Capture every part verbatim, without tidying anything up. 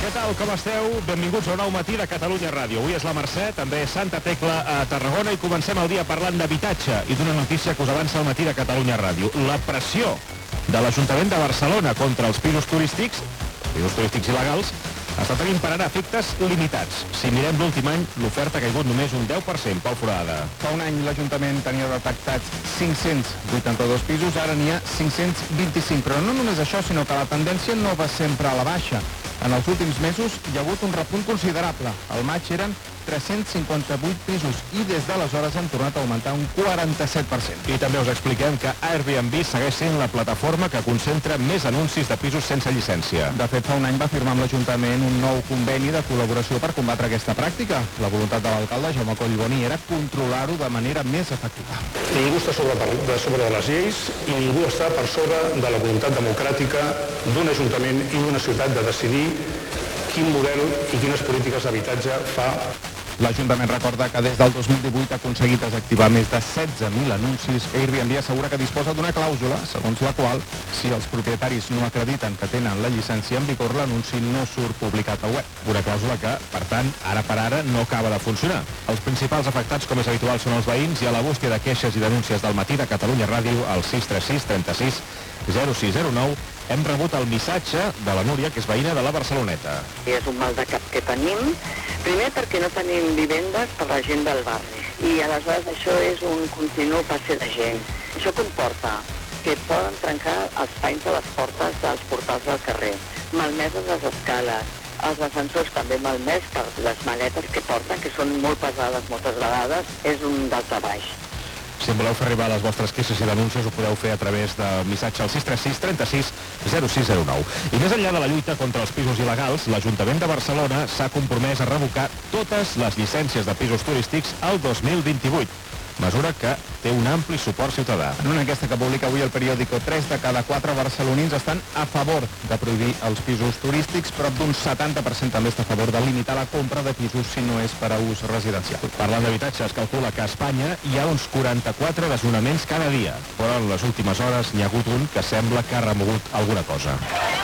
Què tal, com esteu? Benvinguts a un nou matí de Catalunya Ràdio. Avui és la Mercè, també Santa Tecla a Tarragona, i comencem el dia parlant d'habitatge i d'una notícia que us avança al matí de Catalunya Ràdio. La pressió de l'Ajuntament de Barcelona contra els pisos turístics, pisos turístics il·legals, està tenint per ara efectes limitats. Si mirem l'últim any, l'oferta ha caigut només un deu per cent, Pau Forada. Fa un any l'Ajuntament tenia detectats cinc-cents vuitanta-dos pisos, ara n'hi ha cinc-cents vint-i-cinc. Però no només això, sinó que la tendència no va sempre a la baixa. En els últims mesos hi ha hagut un repunt considerable. Al maig eren tres-cents cinquanta-vuit pisos i des d'aleshores han tornat a augmentar un quaranta-set per cent. I també us expliquem que Airbnb segueix sent la plataforma que concentra més anuncis de pisos sense llicència. De fet, fa un any va firmar amb l'Ajuntament un nou conveni de col·laboració per combatre aquesta pràctica. La voluntat de l'alcalde, Jaume Collboni, era controlar-ho de manera més efectiva. Ningú està sobre, de sobre de les lleis i ningú està per sobre de la voluntat democràtica d'un ajuntament i d'una ciutat de decidir quin model i quines polítiques d'habitatge fa. L'Ajuntament recorda que des del dos mil divuit ha aconseguit desactivar més de setze mil anuncis. Airbnb assegura que disposa d'una clàusula, segons la qual, si els propietaris no acrediten que tenen la llicència en vigor, l'anunci no surt publicat al web. Una clàusula que, per tant, ara per ara no acaba de funcionar. Els principals afectats, com és habitual, són els veïns, i a la bústia de queixes i denúncies del matí de Catalunya Ràdio, al sis tres sis trenta-sis zero sis zero nou, hem rebut el missatge de la Núria, que és veïna de la Barceloneta. És un mal de cap que tenim, primer perquè no tenim vivendes per la gent del barri, i aleshores això és un continu passeig de gent. Això comporta que poden trencar els panys de les portes dels portals del carrer, malmeses les escales, els ascensors també malmès per les maletes que porten, que són molt pesades moltes vegades, és un daltabaix. Si em voleu fer arribar les vostres queixes i denúncies, ho podeu fer a través del missatge al sis tres sis trenta-sis zero sis zero nou. I més enllà de la lluita contra els pisos il·legals, l'Ajuntament de Barcelona s'ha compromès a revocar totes les llicències de pisos turístics al dos mil vint-i-vuit, mesura que té un ampli suport ciutadà. En una enquesta que publica avui el periòdico, tres de cada quatre barcelonins estan a favor de prohibir els pisos turístics, prop d'un setanta per cent també està a favor de limitar la compra de pisos si no és per a ús residencial. Parlant d'habitatge, es calcula que a Espanya hi ha uns quaranta-quatre desnonaments cada dia, però en les últimes hores n'hi ha hagut un que sembla que ha remogut alguna cosa.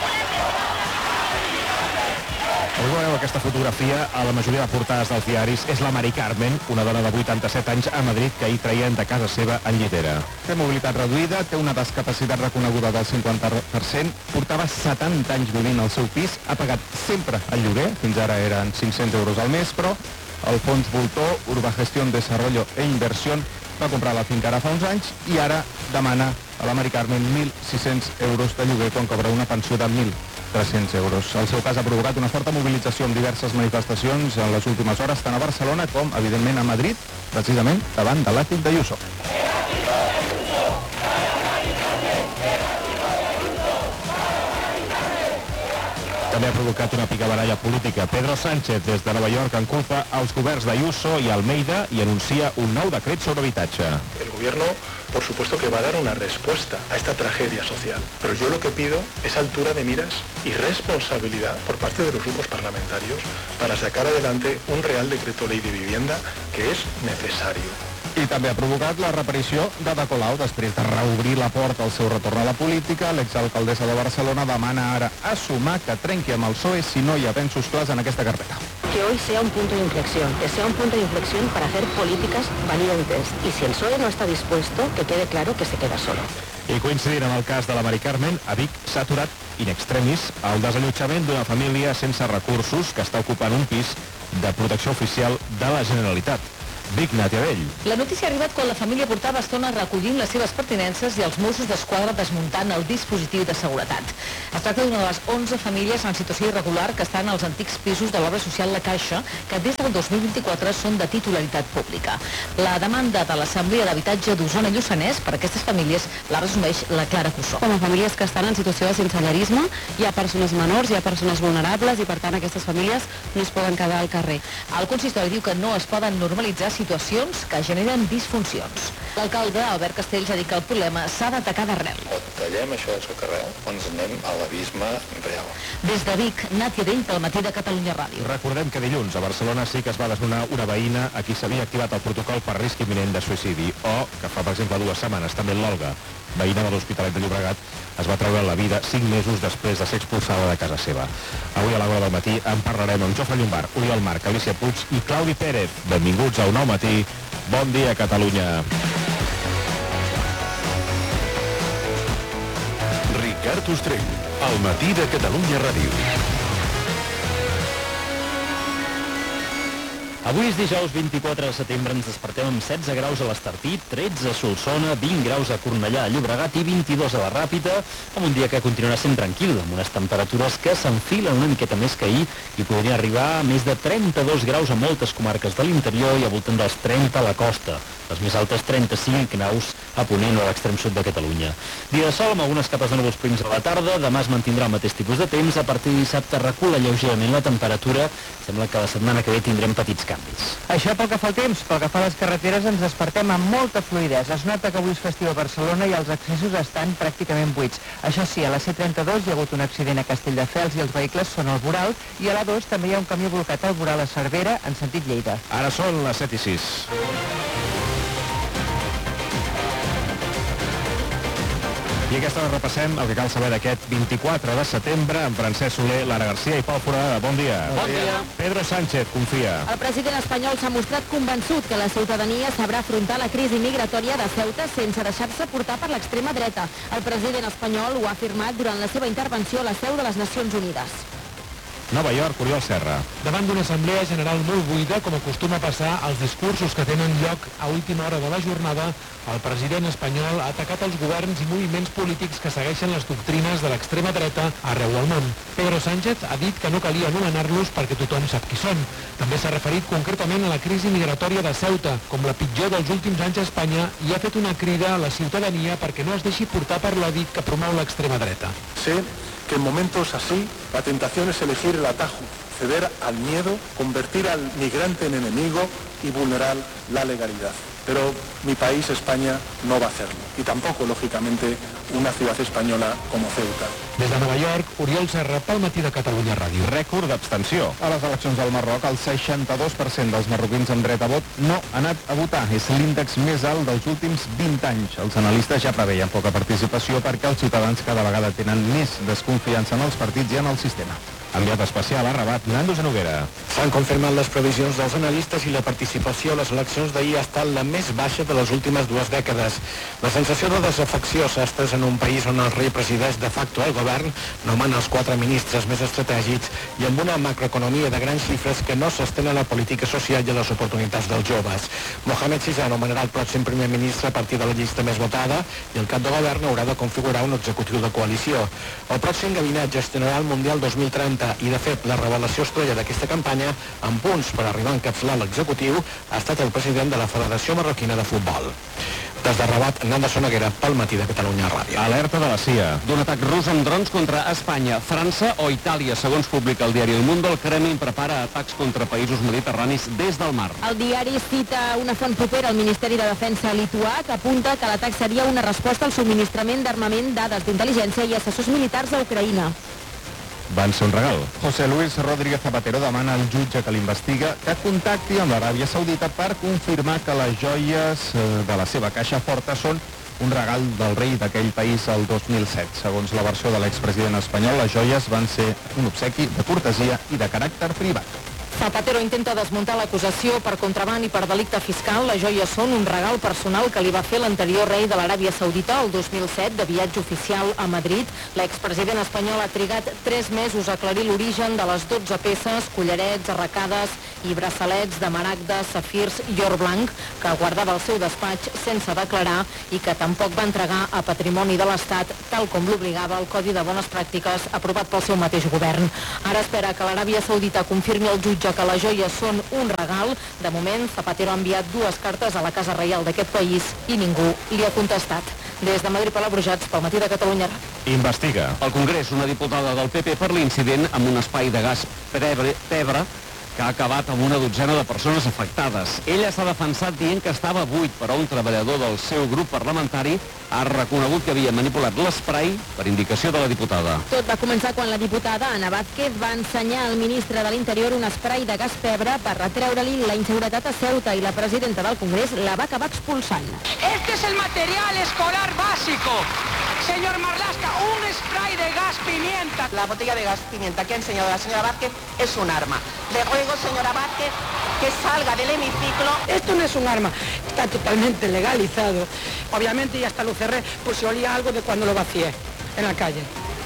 Us veureu aquesta fotografia a la majoria de portades dels diaris. És la Mari Carmen, una dona de vuitanta-set anys a Madrid que ahir traien de casa seva en llitera. Té mobilitat reduïda, té una discapacitat reconeguda del cinquanta per cent, portava setanta anys vivint al seu pis, ha pagat sempre el lloguer, fins ara eren cinc-cents euros al mes, però el fons voltor, Urbagestión, Desarrollo e Inversión, va comprar la finca ara fa uns anys i ara demana a la Mari Carmen mil sis-cents euros de lloguer quan cobra una pensió de mil tres-cents euros. El seu cas ha provocat una forta mobilització amb diverses manifestacions en les últimes hores, tant a Barcelona com, evidentment, a Madrid, precisament davant de l'àtic d'Ayuso. També ha provocat una picabaralla política. Pedro Sánchez, des de Nova York, en culpa als governs d'Ayuso i Almeida i anuncia un nou decret sobre habitatge. El gobierno, por supuesto, que va a dar una respuesta a esta tragedia social. Pero yo lo que pido es altura de miras y responsabilidad por parte de los grupos parlamentarios para sacar adelante un Real Decreto Ley de Vivienda que es necesario. I també ha provocat la reaparició d'Ada Colau. Després de reobrir la porta al seu retorn a la política, l'exalcaldessa de Barcelona demana ara a Sumar que trenqui amb el P S O E si no hi ha avenços clars en aquesta carpeta. Que hoy sea un punto de inflexión, que sea un punto de inflexión para hacer políticas valientes. Y si el P S O E no está dispuesto, que quede claro que se queda solo. I coincidint amb el cas de la Mari Carmen, a Vic s'ha aturat in extremis el desallotjament d'una família sense recursos que està ocupant un pis de protecció oficial de la Generalitat. Vic, Nàtia Vell. La notícia ha arribat quan la família portava estona recollint les seves pertinences i els Mossos d'Esquadra desmuntant el dispositiu de seguretat. Es tracta d'una de les onze famílies en situació irregular que estan als antics pisos de l'obra social La Caixa, que des del dos mil vint-i-quatre són de titularitat pública. La demanda de l'Assemblea d'Habitatge d'Osona i Lluçanès per a aquestes famílies la resumeix la Clara Cussó. Com a famílies que estan en situació de sensellarisme, hi ha persones menors, hi ha persones vulnerables i per tant aquestes famílies no es poden quedar al carrer. El consistori diu que no es poden normalitzar situacions que generen disfuncions. L'alcalde, Albert Castells, ha dit que el problema s'ha d'atacar d'arrel. O tallem això del socarrel o ens anem a l'abisme real. Des de Vic, Nàtia Dell, pel Matí de Catalunya Ràdio. Recordem que dilluns a Barcelona sí que es va desnonar una veïna a qui s'havia activat el protocol per risc imminent de suïcidi, o que fa, per exemple, dues setmanes també l'Olga, veïna de l'Hospitalet de Llobregat, es va treure la vida cinc mesos després de ser expulsada de casa seva. Avui a l'hora del matí en parlarem amb Jofre Llombard, Oriol Marc, Alicia Puig i Claudi Pérez. Benvinguts a Un Nou Matí. Bon dia, Catalunya. Ricard Ostrell, al Matí de Catalunya Ràdio. Avui és dijous vint-i-quatre de setembre, ens despertem amb setze graus a l'Estartit, tretze a Solsona, vint graus a Cornellà, a Llobregat i vint-i-dos a la Ràpita, amb un dia que continuarà sent tranquil, amb unes temperatures que s'enfilen una miqueta més que ahir i podrien arribar a més de trenta-dos graus a moltes comarques de l'interior i al voltant dels trenta a la costa. Les més altes trenta-cinc graus a Ponent o a l'extrem sud de Catalunya. Dia de sol amb algunes capes de núvols prims a la tarda, demà es mantindrà el mateix tipus de temps, a partir de dissabte recula lleugerament la temperatura, sembla que la setmana que ve tindrem petits canvis. Això pel que fa al temps, pel que fa a les carreteres ens despertem amb molta fluïdesa. Es nota que avui és festiu a Barcelona i els accessos estan pràcticament buits. Això sí, a la C trenta-dos hi ha hagut un accident a Castelldefels i els vehicles són al voral, i a la dos també hi ha un camió blocat al voral a Cervera en sentit Lleida. Ara són les set i sis. I aquesta hora repassem el que cal saber d'aquest vint-i-quatre de setembre amb Francesc Soler, Lara Garcia i Pau Forada. Bon dia. Bon dia. Pedro Sánchez confia. El president espanyol s'ha mostrat convençut que la ciutadania sabrà afrontar la crisi migratòria de Ceuta sense deixar-se portar per l'extrema dreta. El president espanyol ho ha afirmat durant la seva intervenció a la seu de les Nacions Unides. Nova York, Oriol Serra. Davant d'una assemblea general molt buida, com acostuma a passar als discursos que tenen lloc a última hora de la jornada, el president espanyol ha atacat els governs i moviments polítics que segueixen les doctrines de l'extrema dreta arreu del món. Pedro Sánchez ha dit que no calia anomenar-los perquè tothom sap qui són. També s'ha referit concretament a la crisi migratòria de Ceuta, com la pitjor dels últims anys a Espanya, i ha fet una crida a la ciutadania perquè no es deixi portar per l'odi que promou l'extrema dreta. Sí, que en momentos así la tentación es elegir el atajo, ceder al miedo, convertir al migrante en enemigo y vulnerar la legalidad. Pero mi país, España, no va a hacerlo. Y tampoco, lógicamente, una ciudad española como Ceuta. Des de Nova York, Oriol Serra, pel Matí de Catalunya Ràdio. Rècord d'abstenció. A les eleccions del Marroc, el seixanta-dos per cent dels marroquins amb dret a vot no ha anat a votar. És l'índex més alt dels últims vint anys. Els analistes ja preveien poca participació perquè els ciutadans cada vegada tenen més desconfiança en els partits i en el sistema. Enviat especial a Rabat, Nando Genoguera. S'han confirmat les previsions dels analistes i la participació a les eleccions d'ahir ha estat la més baixa de les últimes dues dècades. La sensació de desafecció s'ha estès en un país on el rei presideix de facto el govern, nomena els quatre ministres més estratègics i amb una macroeconomia de grans xifres que no s'estén a la política social i a les oportunitats dels joves. Mohamed sisè nomenarà el pròxim primer ministre a partir de la llista més votada i el cap de govern haurà de configurar un executiu de coalició. El pròxim gabinet gestionarà el Mundial dos mil trenta i, de fet, la revelació estrella d'aquesta campanya, amb punts per arribar a encapçalar l'executiu, ha estat el president de la Federació Marroquina de Futbol. Des de Rabat, Nando Genoguera, pel Matí de Catalunya Ràdio. Alerta de la C I A. D'un atac rus amb drons contra Espanya, França o Itàlia. Segons publica el diari El Mundo, el Kremlin prepara atacs contra països mediterranis des del mar. El diari cita una font propera al Ministeri de Defensa lituà que apunta que l'atac seria una resposta al subministrament d'armament, dades d'intel·ligència i assessors militars a Ucraïna. Van ser un regal. José Luis Rodríguez Zapatero demana al jutge que l'investiga que contacti amb l'Aràbia Saudita per confirmar que les joies de la seva caixa forta són un regal del rei d'aquell país el dos mil set. Segons la versió de l'expresident espanyol, les joies van ser un obsequi de cortesia i de caràcter privat. Zapatero intenta desmuntar l'acusació per contraban i per delicte fiscal. Les joies són un regal personal que li va fer l'anterior rei de l'Aràbia Saudita el dos mil set de viatge oficial a Madrid. L'expresident espanyol ha trigat tres mesos a aclarir l'origen de les dotze peces, collarets, arracades i braçalets de maragdes, safirs i or blanc que guardava al seu despatx sense declarar i que tampoc va entregar a patrimoni de l'Estat, tal com l'obligava el Codi de Bones Pràctiques aprovat pel seu mateix govern. Ara espera que l'Aràbia Saudita confirmi al jutge que les joies són un regal. De moment, Zapatero ha enviat dues cartes a la Casa Reial d'aquest país i ningú li ha contestat. Des de Madrid, Palabrujats, pel Matí de Catalunya. Investiga. Al Congrés, una diputada del P P per l'incident amb un espai de gas pebre, pebre que ha acabat amb una dotzena de persones afectades. Ella s'ha defensat dient que estava buit, però un treballador del seu grup parlamentari ha reconegut que havia manipulat l'esprai per indicació de la diputada. Tot va començar quan la diputada Ana Vázquez va ensenyar al ministre de l'Interior un esprai de gas pebre per retreure-li la inseguretat a Ceuta, i la presidenta del Congrés la va acabar expulsant. Este es el material escolar básico. Señor Marlaska, un spray de gas pimienta. La botella de gas pimienta que ha enseñado la señora Vázquez es un arma. Le ruego, señora Vázquez, que salga del hemiciclo. Esto no es un arma, está totalmente legalizado. Obviamente ya hasta lo cerré por si olía algo de cuando lo vacié en la calle.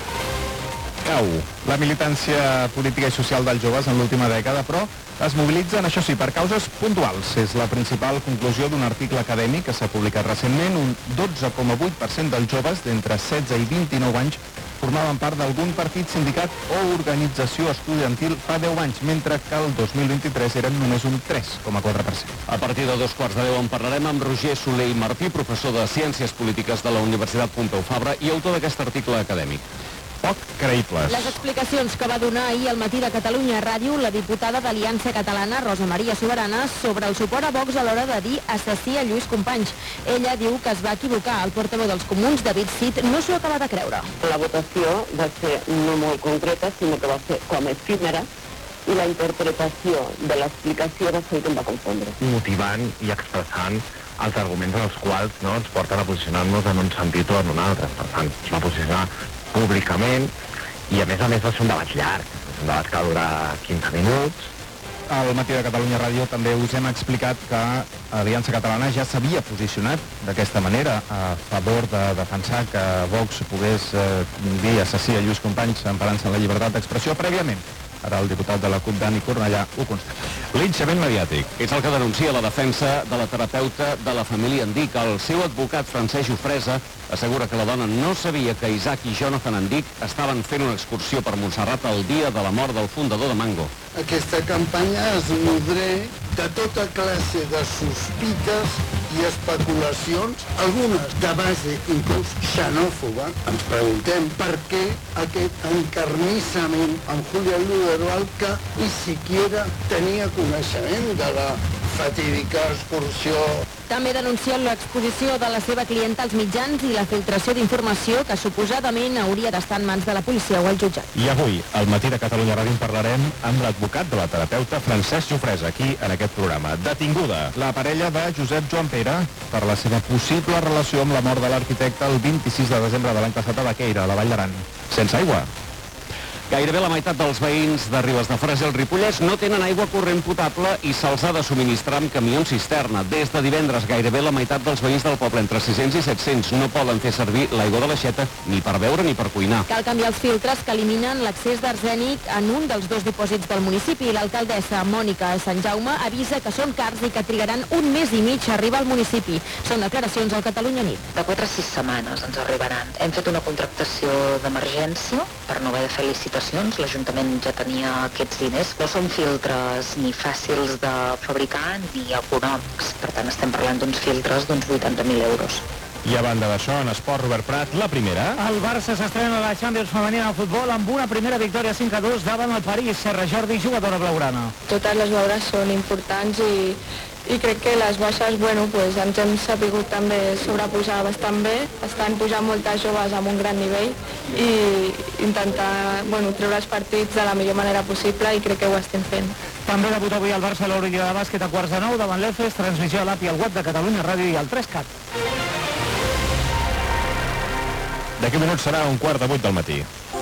Cau la militància política i social dels joves en l'última dècada, però es mobilitzen, això sí, per causes puntuals. És la principal conclusió d'un article acadèmic que s'ha publicat recentment. Un dotze coma vuit per cent dels joves d'entre setze i vint-i-nou anys formaven part d'algun partit, sindicat o organització estudiantil fa deu anys, mentre que el dos mil vint-i-tres eren només un tres coma quatre per cent. A partir de dos quarts de deu en parlarem amb Roger Soler i Martí, professor de Ciències Polítiques de la Universitat Pompeu Fabra i autor d'aquest article acadèmic. Poc creïbles. Les explicacions que va donar ahir al Matí de Catalunya Ràdio la diputada d'Aliança Catalana, Rosa Maria Soberana, sobre el suport a Vox a l'hora de dir assassí a Lluís Companys. Ella diu que es va equivocar. El portaveu dels comuns, David Cid, no s'ho acaba de creure. La votació va ser no molt concreta, sinó que va ser com efímera, i la interpretació de l'explicació va ser que em va confondre. Motivant i expressant els arguments en els quals no, ens porten a posicionar-nos en un sentit o en un altre. Per tant, es va posicionar públicament i a més a més va ser un debat llarg, un debat que va durar quinze minuts. Al Matí de Catalunya Ràdio també us hem explicat que Aliança Catalana ja s'havia posicionat d'aquesta manera a favor de defensar que Vox pogués eh, dir assassí a Lluís Companys emparant-se en la llibertat d'expressió prèviament. Ara el diputat de la CUP, Dani Cornellà, ho constata. Linxament mediàtic. És el que denuncia la defensa de la terapeuta de la família Andic. El seu advocat, Francesc Jofresa, assegura que la dona no sabia que Isaac i Jonathan Andic estaven fent una excursió per Montserrat el dia de la mort del fundador de Mango. Aquesta campanya es nodreix de tota classe de sospites i especulacions, algunes de base inclús xenòfoba. Ens preguntem per què aquest encarnissament amb Julián Luderval, que ni siquiera tenia coneixement de la fatídica excursió. També denuncia l'exposició de la seva clienta als mitjans i la filtració d'informació que suposadament hauria d'estar en mans de la policia o el jutjat. I avui, al Matí de Catalunya Ràdio, en parlarem amb l'advocat de la terapeuta Francesc Jofresa, aquí en aquest programa. Detinguda la parella de Josep Joan Pere per la seva possible relació amb la mort de l'arquitecte el vint-i-sis de desembre de l'any passat a Baqueira, a la Vall d'Aran. Sense aigua. Gairebé la meitat dels veïns de Ribes de Freser i el Ripollès no tenen aigua corrent potable i se'ls ha de subministrar amb camions cisterna. Des de divendres, gairebé la meitat dels veïns del poble, entre sis-cents i set-cents, no poden fer servir l'aigua de l'aixeta ni per beure ni per cuinar. Cal canviar els filtres que eliminen l'accés d'arsènic en un dels dos dipòsits del municipi. L'alcaldessa Mònica Sant Jaume avisa que són cars i que trigaran un mes i mig a arribar al municipi. Són declaracions al Catalunya Nit. De quatre a sis setmanes ens arribaran. Hem fet una contractació d'emergència per no haver de fer licitacions. L'Ajuntament ja tenia aquests diners. No són filtres ni fàcils de fabricar ni econòmics. Per tant, estem parlant d'uns filtres d'uns vuitanta mil euros. I a banda d'això, en esport, Robert Prat, la primera. El Barça s'estrena a la Champions femenina de futbol amb una primera victòria cinc a dos davant el París. Serra Jordi, jugadora blaugrana. Totes les baures són importants i i crec que les baixes, bueno, pues, ens hem sabut també sobreposar bastant bé. Estan pujant moltes joves amb un gran nivell i intentar, bueno, treure els partits de la millor manera possible i crec que ho estem fent. També debuta avui el Barça a l'Eurolliga de bàsquet a quarts de nou davant l'Efes, transmissió a l'A P I, al web de Catalunya Ràdio i al tres cat. D'aquí minuts serà un quart de vuit del matí.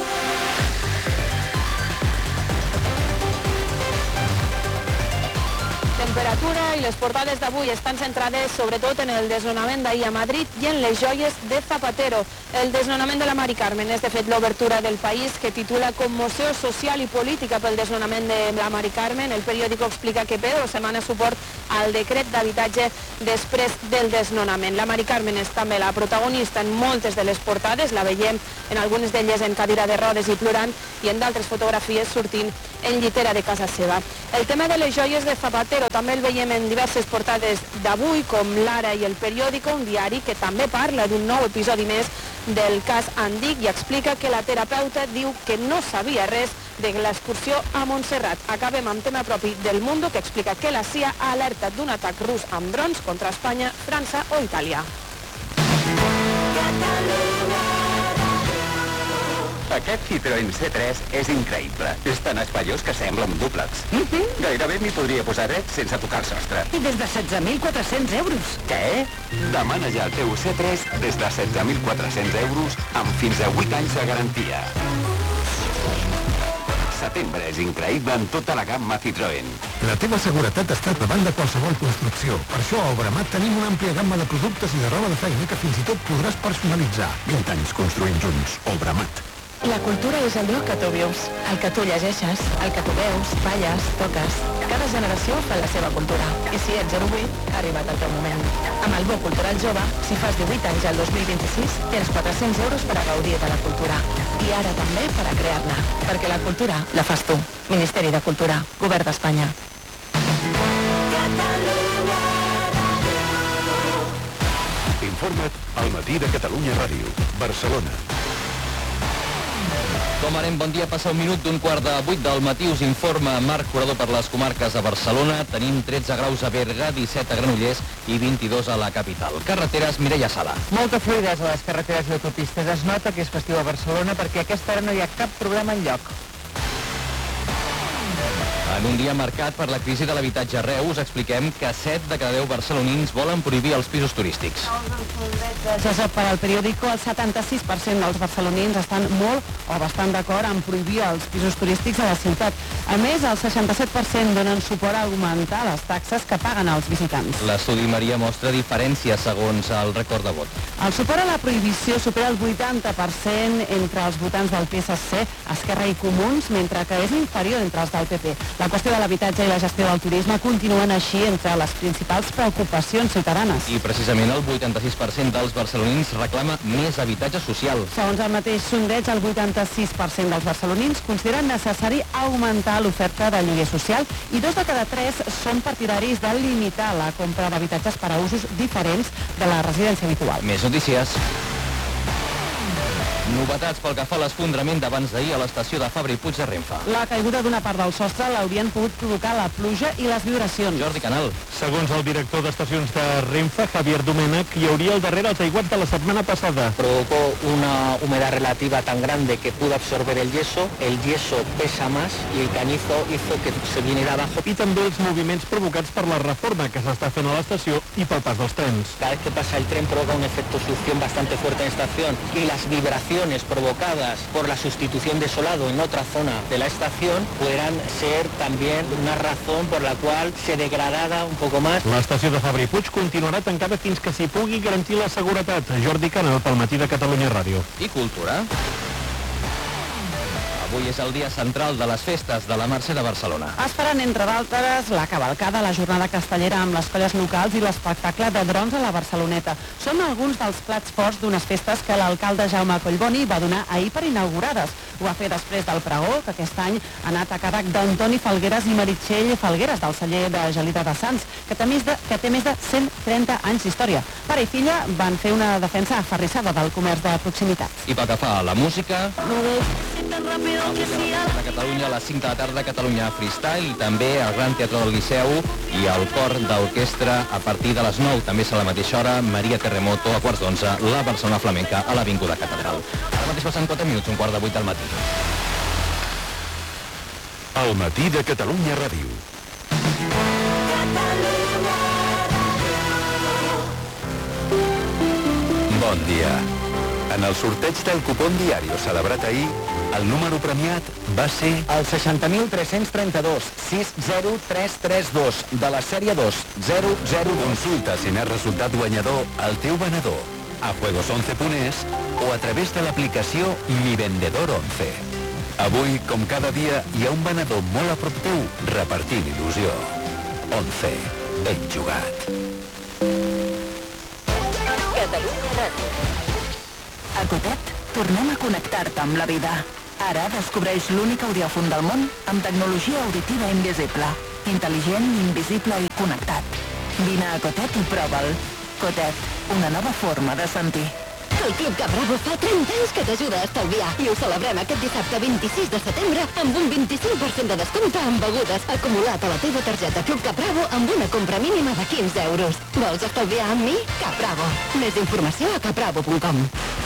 Temperatura i les portades d'avui estan centrades sobretot en el desnonament d'ahir a Madrid i en les joies de Zapatero. El desnonament de la Mari Carmen és de fet l'obertura del País, que titula Conmoció social i política pel desnonament de la Mari Carmen. El periòdico explica que Pedro semana suport al decret d'habitatge després del desnonament. La Mari Carmen és també la protagonista en moltes de les portades, la veiem en algunes d'elles en cadira de rodes i plorant i en d'altres fotografies sortint en llitera de casa seva. El tema de les joies de Zapatero també el veiem en diverses portades d'avui, com l'Ara i el Periòdico, un diari que també parla d'un nou episodi més del cas Andic i explica que la terapeuta diu que no sabia res de l'excursió a Montserrat. Acabem amb tema propi del Mundo, que explica que la C I A ha alertat d'un atac rus amb drons contra Espanya, França o Itàlia. Aquest Citroën C tres és increïble. És tan espaiós que sembla un dúplex. Mm-hmm. Gairebé m'hi podria posar dret sense tocar el sostre. I des de setze mil quatre-cents euros. Què? Demana ja el teu C tres des de setze mil quatre-cents euros amb fins a vuit anys de garantia. Setembre és increïble en tota la gamma Citroën. La teva seguretat està davant de qualsevol construcció. Per això a Obramat tenim una àmplia gamma de productes i de roba de feina que fins i tot podràs personalitzar. vint anys construint junts. Obramat. La cultura és allò que tu vius, el que tu llegeixes, el que tu veus, balles, toques. Cada generació fa la seva cultura. I si ets zero vuit, ha arribat el teu moment. Amb el Bo Cultural Jove, si fas divuit anys el dos mil vint-i-sis, tens quatre-cents euros per a gaudir de la cultura. I ara també per a crear-la. Perquè la cultura la fas tu. Ministeri de Cultura, Govern d'Espanya. Informa't al Matí de Catalunya Ràdio, Barcelona. Com anem, bon dia, passa un minut d'un quart de vuit del matí, us informa Marc Curador per les comarques de Barcelona. Tenim tretze graus a Berga, disset a Granollers i vint-i-dos a la capital. Carreteres, Mireia Sala. Molta fluïdesa a les carreteres i autopistes. Es nota que és festiu a Barcelona perquè a aquesta hora no hi ha cap problema enlloc. En un dia marcat per la crisi de l'habitatge a Reus, expliquem que set de cada deu barcelonins volen prohibir els pisos turístics. Ja sap, per al periòdico, el setanta-sis per cent dels barcelonins estan molt o bastant d'acord en prohibir els pisos turístics a la ciutat. A més, el seixanta-set per cent donen suport a augmentar les taxes que paguen els visitants. L'estudi Maria mostra diferències segons el record de vot. El suport a la prohibició supera el vuitanta per cent entre els votants del P S C, Esquerra i Comuns, mentre que és inferior entre els del P P. La qüestió de l'habitatge i la gestió del turisme continuen així entre les principals preocupacions ciutadanes. I precisament el vuitanta-sis per cent dels barcelonins reclama més habitatge social. Segons el mateix sondeig, el vuitanta-sis per cent dels barcelonins consideren necessari augmentar l'oferta de lloguer social i dos de cada tres són partidaris de limitar la compra d'habitatges per a usos diferents de la residència habitual. Més notícies. Novetats pel que fa a l'esfondrament d'abans d'ahir a l'estació de Fabra i Puig de Renfe. La caiguda d'una part del sostre l'haurien pogut provocar la pluja i les vibracions. Jordi Canal. Segons el director d'estacions de Renfe, Javier Domènech, hi hauria al darrere el taiguat de la setmana passada. Provocó una humedad relativa tan grande que pudo absorber el yeso, el yeso pesa más y el canizo hizo que se viniera abajo. I també els moviments provocats per la reforma que s'està fent a l'estació i pel pas dels trens. Cada vez que pasa el tren provoca un efecto succión bastante fuerte en la estación y las vibraciones provocadas por la sustitución de solado en otra zona de la estación podrán ser también una razón por la cual se degradará un poco más. L'estació de Fabra i Puig continuarà tancada fins que s'hi pugui garantir la seguretat. Jordi Canal, pel Matí de Catalunya Ràdio. I cultura. Avui és el dia central de les festes de la Mercè de Barcelona. Es faran, entre d'altres, la cavalcada, la jornada castellera amb les colles locals i l'espectacle de drons a la Barceloneta. Són alguns dels plats forts d'unes festes que l'alcalde Jaume Collboni va donar ahir per inaugurades. Ho va fer després del pregó, que aquest any ha anat a càrrec d'Antoni Falgueres i Meritxell Falgueres, del celler de Gelida de Sants, que té més de, que té més de cent trenta anys d'història. Pare i filla van fer una defensa aferrissada del comerç de proximitat. I pel que fa a la música... A Catalunya a les cinc de la tarda, Catalunya Freestyle, i també al Gran Teatre del Liceu i al cor d'orquestra a partir de les nou. També és a la mateixa hora, Maria Terremoto, a quarts d'onze, la Barcelona Flamenca a l'Avinguda Catedral. Ara mateix passen quatre minuts, un quart de vuit del matí. El Matí de Catalunya Ràdio. Bon dia. En el sorteig del cupón diario celebrat ahir, el número premiat va ser el seixanta mil tres-cents trenta-dos sis zero tres tres dos de la sèrie dos zero zero dos. Consulta si n'has resultat guanyador al teu venedor a juegos once punt es o a través de l'aplicació Mi Vendedor onze. Avui, com cada dia, hi ha un venedor molt a prop teu repartint il·lusió. onze. Ben jugat. Catalunya Ràdio. A Cotet, tornem a connectar-te amb la vida. Ara descobreix l'únic audiòfon del món amb tecnologia auditiva invisible. Intel·ligent, invisible i connectat. Vine a Cotet i prova'l. Cotet, una nova forma de sentir. El Club Capravo fa trenta anys que t'ajuda a estalviar i ho celebrem aquest dissabte vint-i-sis de setembre amb un vint-i-cinc per cent de descompte en begudes acumulat a la teva targeta Club Capravo amb una compra mínima de quinze euros. Vols estalviar amb mi? Capravo. Més informació a capravo punt com.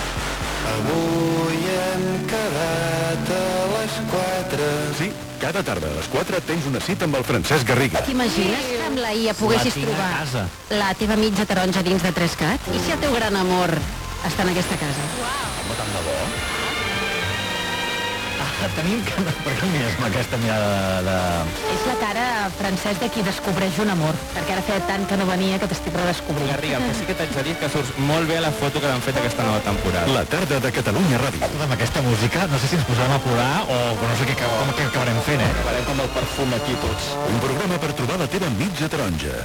Avui hem quedat a les quatre. Sí, cada tarda a les quatre tens una cita amb el Francesc Garriga. T'imagines que amb la I A poguessis La tinc a trobar casa. la teva mitja taronja dins de Trescat? I si el teu gran amor està en aquesta casa? Home, tant de bo. Ah, tenim que... Per què mires amb aquesta mirada de... És la cara, Francesc, de qui descobreix un amor, perquè ara feia tant que no venia que t'estic redescobrint. Garriga, el que sí que t'haig de dir que surts molt bé a la foto que han fet aquesta nova temporada. La tarda de Catalunya Ràdio. Amb aquesta música, no sé si ens posarem a plorar o no sé què, com què acabarem fent, eh? Acabarem com el perfum aquí tots. Un programa per trobar la teva mitja taronja.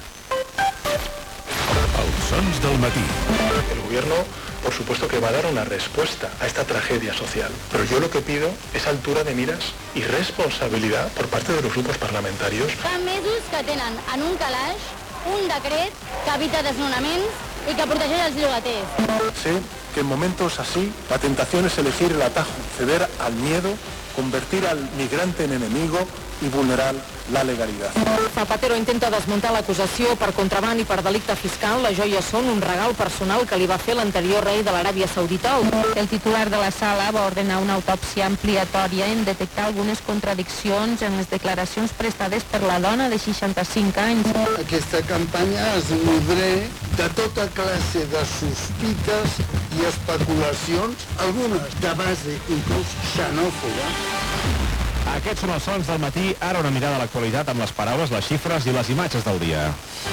Els sons del matí. El gobierno, por supuesto, que va a dar una respuesta a esta tragedia social. Pero yo lo que pido es altura de miras y responsabilidad por parte de los grupos parlamentarios. Fa mesos que tenen en un calaix un decret que evita desnonaments i que protegeix els llogaters. Sé que en momentos así la tentación es elegir el atajo, ceder al miedo, convertir al migrante en enemigo y vulnerar la legalidad. Zapatero intenta desmuntar l'acusació per contraban i per delicte fiscal. Les joies són un regal personal que li va fer l'anterior rei de l'Aràbia Saudita. El titular de la sala va ordenar una autòpsia ampliatòria en detectar algunes contradiccions en les declaracions prestades per la dona de seixanta-cinc anys. Aquesta campanya es nodreix de tota classe de sospites i especulacions, algunes de base inclús xenòfoba. Aquests són els sons del matí, ara una mirada a l'actualitat amb les paraules, les xifres i les imatges del dia.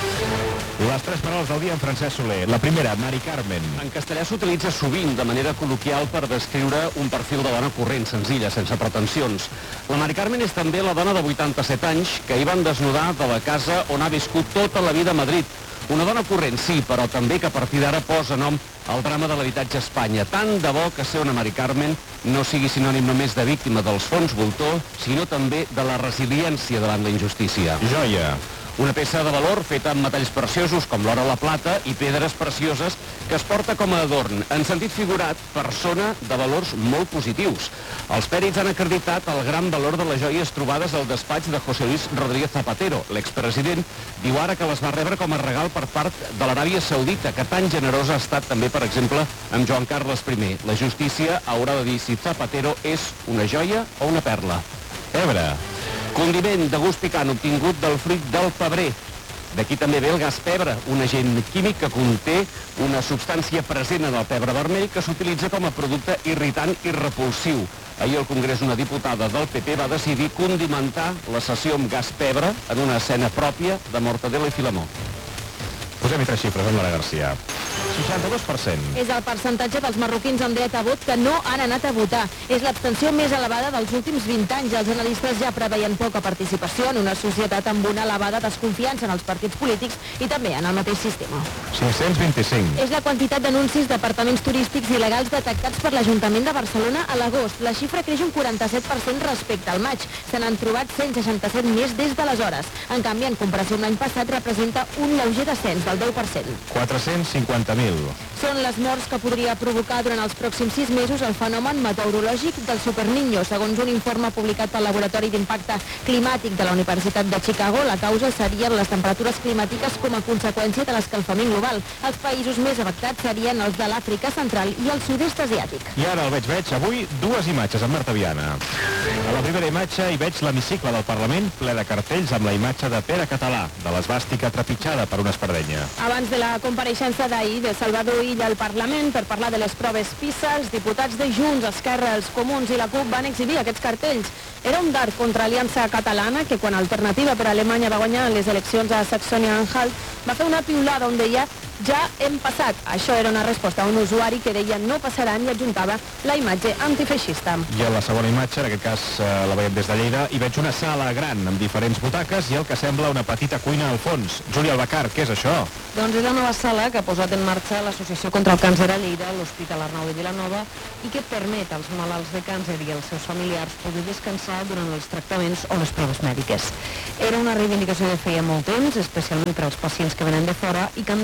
Les tres paraules del dia en Francesc Soler. La primera, Mari Carmen. En castellà s'utilitza sovint de manera col·loquial per descriure un perfil de dona corrent, senzilla, sense pretensions. La Mari Carmen és també la dona de vuitanta-set anys que hi van desnudar de la casa on ha viscut tota la vida a Madrid. Una dona corrent, sí, però també que a partir d'ara posa nom al drama de l'habitatge a Espanya. Tant de bo que ser una Mari Carmen no sigui sinònim només de víctima dels fons voltor, sinó també de la resiliència davant la injustícia. Joia. Una peça de valor feta amb metalls preciosos com l'or o la plata i pedres precioses que es porta com a adorn. En sentit figurat, persona de valors molt positius. Els pèrits han acreditat el gran valor de les joies trobades al despatx de José Luis Rodríguez Zapatero. L'expresident diu ara que les va rebre com a regal per part de l'Aràbia Saudita, que tan generosa ha estat també, per exemple, amb Joan Carles primer. La justícia haurà de dir si Zapatero és una joia o una perla. Pebre. Condiment de gust picant obtingut del fruit del pebrer. D'aquí també ve el gas pebre, un agent químic que conté una substància present en el pebre vermell que s'utilitza com a producte irritant i repulsiu. Ahir al Congrés una diputada del P P va decidir condimentar la sessió amb gas pebre en una escena pròpia de Mortadelo i Filemó. Posem-hi tres xifres amb Lara Garcia. seixanta-dos per cent. És el percentatge dels marroquins amb dret a vot que no han anat a votar. És l'abstenció més elevada dels últims vint anys. Els analistes ja preveien poca participació en una societat amb una elevada desconfiança en els partits polítics i també en el mateix sistema. cinc-cents vint-i-cinc. És la quantitat d'anuncis d'apartaments turístics il·legals detectats per l'Ajuntament de Barcelona a l'agost. La xifra creix un quaranta-set per cent respecte al maig. Se n'han trobat cent seixanta-set més des d'aleshores. En canvi, en comparació amb l'any passat, representa un lleuger descens del deu per cent. quatre-cents cinquanta mil. Són les morts que podria provocar durant els pròxims sis mesos el fenomen meteorològic del Superniño. Segons un informe publicat pel Laboratori d'Impacte Climàtic de la Universitat de Chicago, la causa serien les temperatures climàtiques com a conseqüència de l'escalfament global. Els països més afectats serien els de l'Àfrica Central i el sud-est asiàtic. I ara el veig, veig, avui dues imatges amb Marta Viana. A la primera imatge hi veig l'hemicicle del Parlament ple de cartells amb la imatge de Pere Català, de l'esvàstica trepitjada per una espardenya. Abans de la compareixença d'ahir de Salvador Illa al Parlament per parlar de les proves PISA, els diputats de Junts, Esquerra, els Comuns i la CUP van exhibir aquests cartells. Era un dart contra Aliança Catalana, que quan Alternativa per Alemanya va guanyar les eleccions a Saxònia-Anhalt, va fer una piulada on deia ja hem passat. Això era una resposta a un usuari que deia no passaran i adjuntava la imatge antifeixista. I a la segona imatge, en aquest cas eh, la veiem des de Lleida, hi veig una sala gran amb diferents butaques i el que sembla una petita cuina al fons. Júlia Albacar, què és això? Doncs és la nova sala que ha posat en marxa l'Associació contra el Càncer a Lleida, l'Hospital Arnau de Vilanova, i que permet als malalts de càncer i als seus familiars poder descansar durant els tractaments o les proves mèdiques. Era una reivindicació de feia molt temps, especialment per als pacients que venen de fora i que han de passar el dia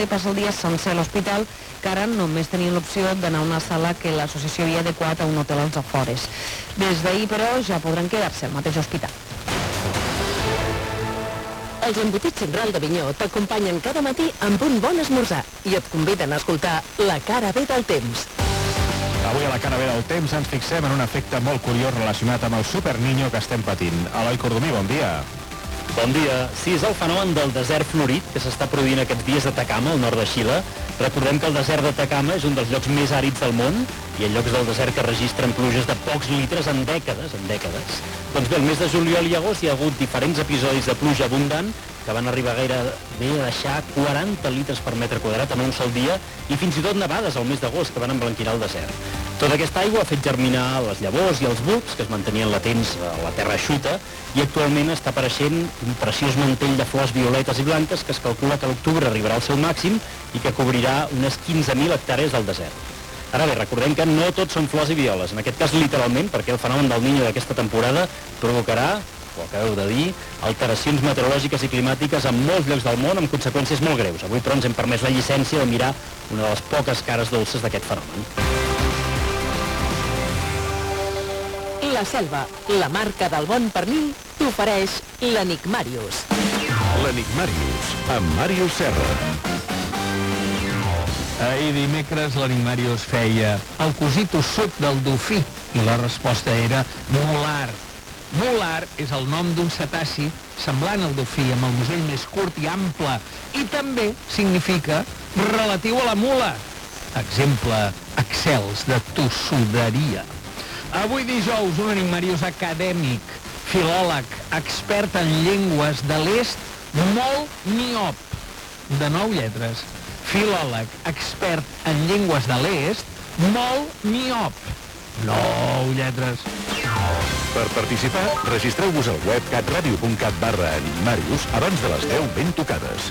dia sencer a l'hospital, que ara només tenien l'opció d'anar a una sala que l'associació havia adequat a un hotel als afores. Des d'ahir, però, ja podran quedar-se al mateix hospital. Els embotits Central d'Avinyó t'acompanyen cada matí amb un bon esmorzar i et conviden a escoltar La cara B del temps. Avui a La cara B del temps ens fixem en un efecte molt curiós relacionat amb el superniño que estem patint. Eloi Cordomí, bon dia. Bon dia. Sí, és el fenomen del desert florit que s'està produint aquests dies a Atacama, al nord de Xile. Recordem que el desert d'Atacama és un dels llocs més àrids del món i hi ha llocs del desert que registren pluges de pocs litres en dècades, en dècades. Doncs bé, el mes de juliol i agost hi ha hagut diferents episodis de pluja abundant que van arribar gairebé a deixar quaranta litres per metre quadrat en un sol dia i fins i tot nevades al mes d'agost que van emblanquinar el desert. Tota aquesta aigua ha fet germinar les llavors i els bulbs que es mantenien latents a la terra eixuta i actualment està apareixent un preciós mantell de flors violetes i blanques que es calcula que a l'octubre arribarà al seu màxim i que cobrirà unes quinze mil hectàrees del desert. Ara bé, recordem que no tots són flors i violes, en aquest cas literalment, perquè el fenomen del Niño d'aquesta temporada provocarà, ho acabeu de dir, alteracions meteorològiques i climàtiques en molts llocs del món amb conseqüències molt greus. Avui, però, ens hem permès la llicència de mirar una de les poques cares dolces d'aquest fenomen. La Selva, la marca del bon pernil, t'ofereix l'Enigmàrius. L'Enigmàrius, amb Màrius Serra. Ahir dimecres l'Enigmàrius feia el cosí tossut del dofí i la resposta era mular. Mular és el nom d'un cetaci semblant al dofí, amb el musell més curt i ample, i també significa relatiu a la mula. Exemple, excels de tossuderia. Avui dijous, un enigmarius acadèmic, filòleg, expert en llengües de l'est, molt miop. De nou lletres. Filòleg, expert en llengües de l'est, molt miop. Nou lletres. Per participar, registreu-vos al web catradio.cat barra enigmarius abans de les deu ben tocades.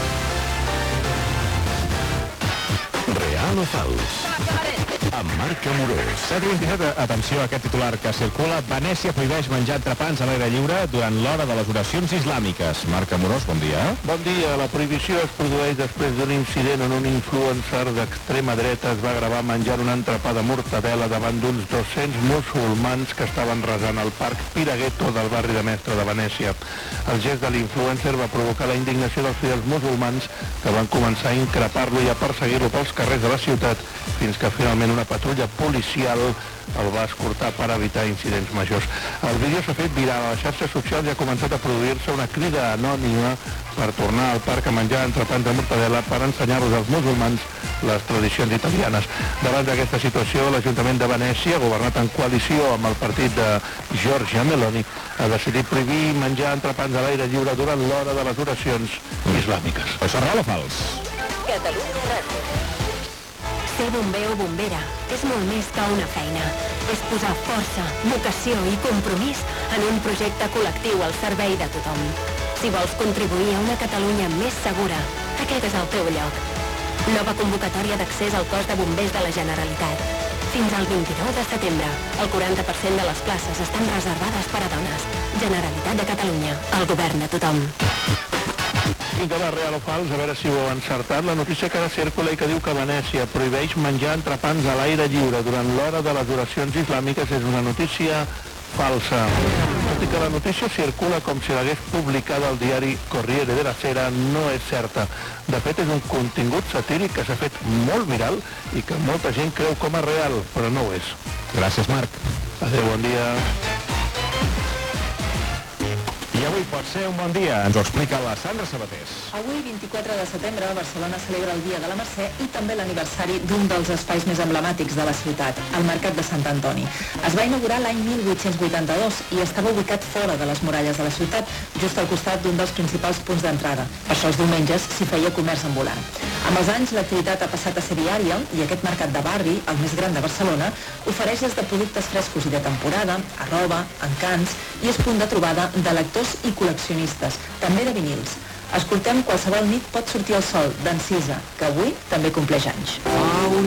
Real o fals? Amb Marc Amorós. S'ha identificat, atenció a aquest titular que circula: Venècia prohibeix menjar entrepans a l'aire lliure durant l'hora de les oracions islàmiques. Marc Amorós, bon dia. Bon dia. La prohibició es produeix després d'un incident on un influencer d'extrema dreta es va gravar menjant un entrepà de mortadela davant d'uns dos-cents musulmans que estaven resant al parc Piraghetto del barri de Mestre de Venècia. El gest de l'influencer va provocar la indignació dels fidels musulmans que van començar a increpar-lo i a perseguir-lo pels carrers de la ciutat fins que finalment una patrulla policial el va escortar per evitar incidents majors. El vídeo s'ha fet viral a les xarxes socials i ha començat a produir-se una crida anònima per tornar al parc a menjar entrepans de mortadela per ensenyar-los als musulmans les tradicions italianes. Davant d'aquesta situació, l'Ajuntament de Venècia, governat en coalició amb el partit de Giorgia Meloni, ha decidit prohibir menjar entrepans a l'aire lliure durant l'hora de les oracions islàmiques. Això és real o fals? Catalunya Ràdio. Ser bomber o bombera és molt més que una feina. És posar força, vocació i compromís en un projecte col·lectiu al servei de tothom. Si vols contribuir a una Catalunya més segura, aquest és el teu lloc. Nova convocatòria d'accés al cos de bombers de la Generalitat. Fins al vint-i-nou de setembre, el quaranta per cent de les places estan reservades per a dones. Generalitat de Catalunya, el govern de tothom. Vinga, va, real o fals, a veure si ho heu encertat. La notícia que circula i que diu que Venècia prohibeix menjar entrepans a l'aire lliure durant l'hora de les oracions islàmiques és una notícia falsa. Tot i que la notícia circula com si l'hagués publicada al diari Corriere della Sera, no és certa. De fet, és un contingut satíric que s'ha fet molt viral i que molta gent creu com a real, però no ho és. Gràcies, Marc. Adéu, bon dia. I avui pot ser un bon dia, ens ho explica la Sandra Sabatés. Avui, vint-i-quatre de setembre, Barcelona celebra el Dia de la Mercè i també l'aniversari d'un dels espais més emblemàtics de la ciutat, el Mercat de Sant Antoni. Es va inaugurar l'any mil vuit-cents vuitanta-dos i estava ubicat fora de les muralles de la ciutat, just al costat d'un dels principals punts d'entrada. Per això els diumenges s'hi feia comerç ambulant. Amb els anys, l'activitat ha passat a ser diària i aquest mercat de barri, el més gran de Barcelona, ofereix des de productes frescos i de temporada, a roba, encants, i és punt de trobada de lectors i col·leccionistes, també de vinils. Escoltem Qualsevol nit pot sortir el sol, d'Encisa, que avui també compleix anys.